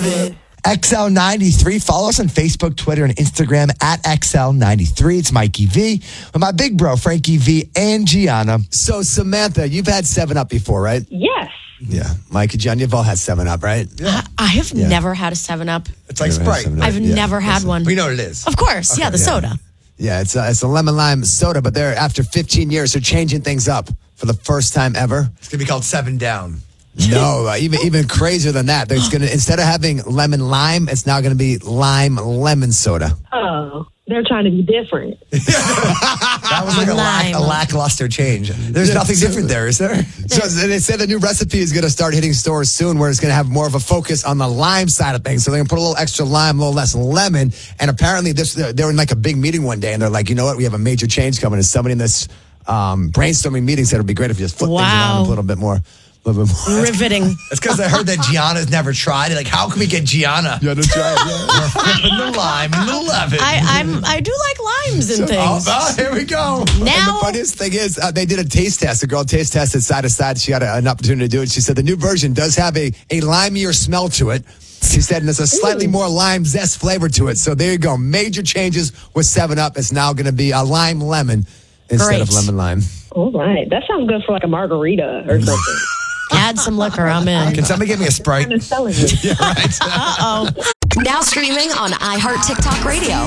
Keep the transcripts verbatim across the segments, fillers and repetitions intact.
it. X L ninety-three. Follow us on Facebook, Twitter, and Instagram at X L ninety-three. It's Mikey V with my big bro, Frankie V, and Gianna. So, Samantha, you've had seven up before, right? Yes. Yeah. Mike and John, you've all had seven up, right? I, I have Yeah. never had a seven up. It's like Never had Sprite. seven up. I've Yeah. never had one. We know what it is. Of course. yeah, the yeah. soda. Yeah, it's a, it's a lemon lime soda, but they're after fifteen years, they're changing things up for the first time ever. It's going to be called Seven Down. No, uh, even even crazier than that. There's gonna instead of having lemon lime, it's now gonna be lime lemon soda. Oh, they're trying to be different. That was like a, lack, a lackluster change. There's nothing different there, is there? So they say the new recipe is gonna start hitting stores soon, where it's gonna have more of a focus on the lime side of things. So they're gonna put a little extra lime, a little less lemon. And apparently, this they were in like a big meeting one day, and they're like, you know what? We have a major change coming. And somebody in this um, brainstorming meeting said it'd be great if you just flip things Wow. around a little bit more. A little bit more. Riveting. It's because I heard that Gianna's never tried it. Like, how can we get Gianna? Yeah, that's right. Yeah. We're flipping the lime and the lemon. I, I'm, I do like limes and Oh, things. oh, here we go. And the Now, funniest thing is, uh, they did a taste test. The girl taste tested side to side. She got a, an opportunity to do it. She said the new version does have a, a limier smell to it. She said, and there's a slightly more lime zest flavor to it. So there you go. Major changes with seven up. It's now going to be a lime lemon instead Great. of lemon lime. All right. That sounds good for like a margarita or something. add some liquor. I'm in. Can somebody give me a Sprite? Kind of selling it. Yeah, right. Uh-oh. Now streaming on iHeart TikTok Radio.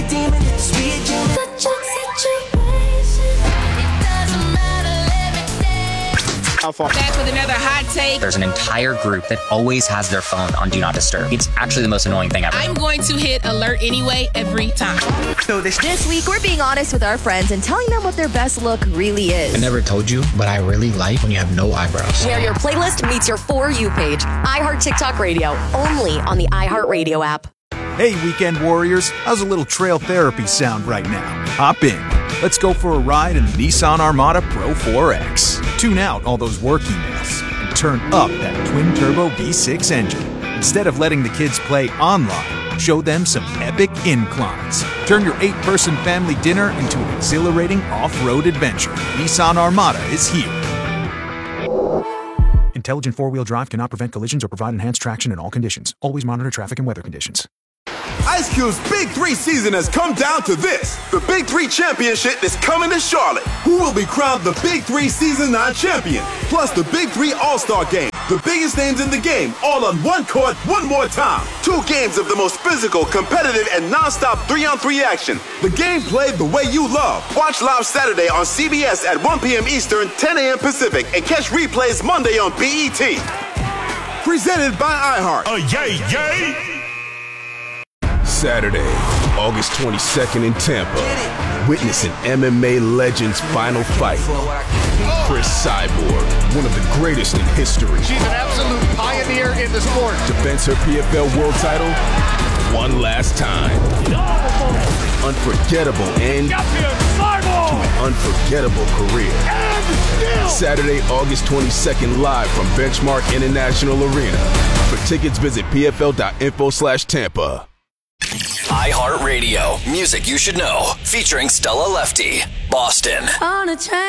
Back with another hot take. There's an entire group that always has their phone on Do Not Disturb. It's actually the most annoying thing ever. I'm going to hit alert anyway every time. This week, we're being honest with our friends and telling them what their best look really is. I never told you, but I really like when you have no eyebrows. Where your playlist meets your For You page. iHeart TikTok Radio, only on the iHeart Radio app. Hey, Weekend Warriors, how's a little trail therapy sound right now? Hop in. Let's go for a ride in the Nissan Armada Pro four X. Tune out all those work emails and turn up that twin-turbo V six engine. Instead of letting the kids play online, show them some epic inclines. Turn your eight-person family dinner into an exhilarating off-road adventure. Nissan Armada is here. Intelligent four-wheel drive cannot prevent collisions or provide enhanced traction in all conditions. Always monitor traffic and weather conditions. Ice Cube's Big Three season has come down to this. The Big Three Championship is coming to Charlotte. Who will be crowned the Big Three Season nine champion? Plus the Big Three All-Star Game. The biggest names in the game, all on one court, one more time. Two games of the most physical, competitive, and non-stop three-on-three action. The game played the way you love. Watch live Saturday on C B S at one p.m. Eastern, ten a.m. Pacific, and catch replays Monday on B E T. Presented by iHeart. Oh, yay, yay! Saturday, August twenty-second in Tampa. Witness an M M A legend's final fight. Chris Cyborg, one of the greatest in history. She's an absolute pioneer in the sport. Defends her P F L world title one last time. Unforgettable end to an unforgettable career. Saturday, August twenty-second, live from Benchmark International Arena. For tickets, visit pfl.info slash Tampa. iHeartRadio, music you should know, featuring Stella Lefty, Boston. On a train.